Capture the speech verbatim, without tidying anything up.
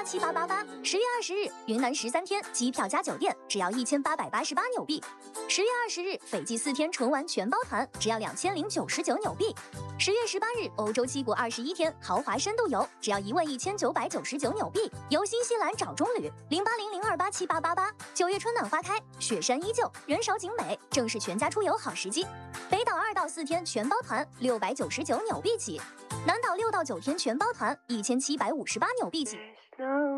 八七八八八。十月二十日，云南十三天机票加酒店只要一千八百八十八纽币。十月二十日，斐济四天纯玩全包团只要两千零九十九纽币。十月十八日，欧洲七国二十一天豪华深度游只要一万一千九百九十九纽币。游新西兰找中旅零八零零二八七八八八。九月春暖花开，雪山依旧，人少景美，正是全家出游好时机。北岛二到四天全包团六百九十九纽币起，南岛六到九天全包团一千七百五十八纽币起。